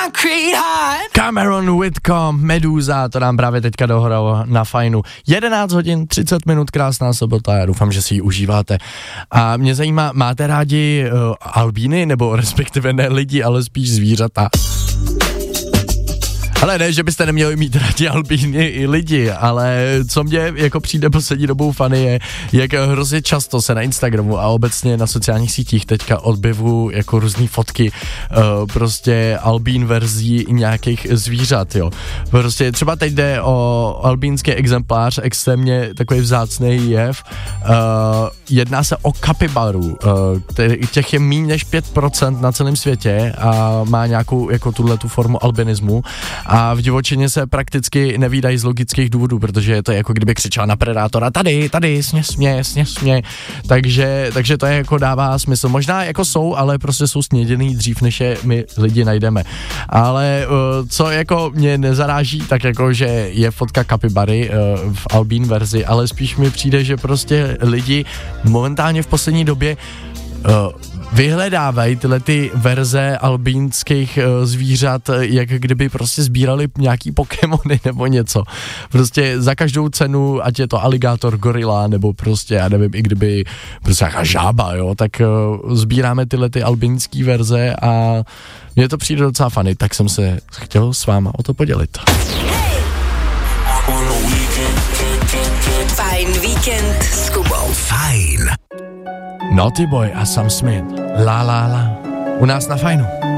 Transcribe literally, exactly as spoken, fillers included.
Cameron Whitcomb, Meduza, to nám právě teďka dohralo na Fajnu. jedenáct hodin, třicet minut, krásná sobota, já doufám, že si ji užíváte. A mě zajímá, máte rádi uh, albíny, nebo respektive ne lidi, ale spíš zvířata? Ale ne, že byste neměli mít rádi albíny i lidi, ale co mě jako přijde poslední dobou fany je, jak hrozně často se na Instagramu a obecně na sociálních sítích teďka odběvují jako různý fotky uh, prostě albín verzí nějakých zvířat, jo. Prostě třeba teď jde o albínský exemplář, extrémně takový vzácný jev. Uh, jedná se o kapibaru, uh, těch je méně než pět procent na celém světě a má nějakou jako tuhletu formu albinismu. A v divočině se prakticky nevídají z logických důvodů, protože je to jako kdyby křičela na predátora tady, tady, sněs mě, sněs mě, takže, takže to je jako dává smysl. Možná jako jsou, ale prostě jsou sněděný dřív, než je my lidi najdeme. Ale uh, co jako mě nezaráží, tak jako, že je fotka kapibary uh, v albín verzi, ale spíš mi přijde, že prostě lidi momentálně v poslední době uh, vyhledávají tyhle ty verze albínských uh, zvířat, jak kdyby prostě sbírali nějaký Pokémony nebo něco. Prostě za každou cenu, ať je to aligátor, gorila, nebo prostě, já nevím, i kdyby prostě nějaká žába, jo, tak uh, sbíráme tyhle ty albínský verze a mně to přijde docela funny, tak jsem se chtěl s váma o to podělit. Fajn víkend s Kubou. Fajn. Naughty Boy a Sam Smith. La la la. U nás na Fajnu.